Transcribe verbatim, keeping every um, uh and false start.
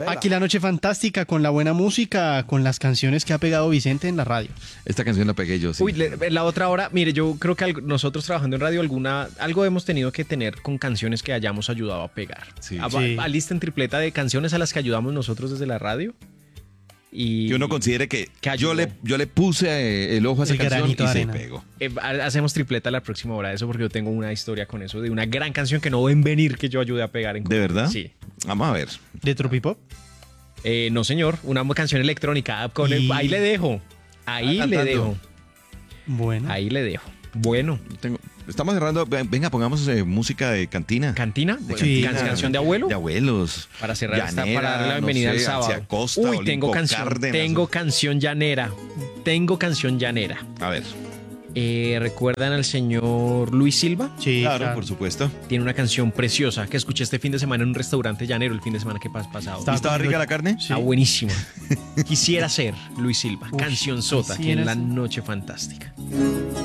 Aquí la noche fantástica, con la buena música, con las canciones que ha pegado Vicente en la radio. Esta canción la pegué yo, sí. Uy, le- la otra hora, mire, yo creo que algo- nosotros trabajando en radio, alguna, algo hemos tenido que tener con canciones que hayamos ayudado a pegar. Sí. A- Sí. Alisten tripleta de canciones a las que ayudamos nosotros desde la radio. Y Que uno considere que, Que yo, ayudó. le, yo le puse eh, el ojo a esa El canción y granito de se arena. pegó. eh, ha- hacemos tripleta la próxima hora de eso porque yo tengo una historia con eso, de una gran canción que no ven venir que yo ayude a pegar en ¿De verdad? Sí. Vamos a ver. ¿De Tropipop? Eh, no, señor, una canción electrónica. Con el- Y- ahí le dejo. Ahí Ah, le cantando. dejo. Bueno. Ahí le dejo. Bueno, Tengo, estamos cerrando. Venga, pongamos eh, música de cantina. cantina, De Sí. Can- canción de abuelo. De abuelos. Para cerrar esta, Llanera, para darle la no bienvenida sé, al sábado. hacia Costa, Uy, Olimpo tengo canción, Cárdenas. tengo canción llanera. Tengo canción llanera. A ver. Eh, ¿Recuerdan al señor Luis Silva? Sí, claro, claro. por supuesto. Tiene una canción preciosa que escuché este fin de semana en un restaurante llanero, el fin de semana que pas pasado. Está- ¿Y estaba rica la carne? Sí. Está buenísima. Quisiera ser Luis Silva. Uf, Canción sota aquí quisiera en la ser. noche fantástica.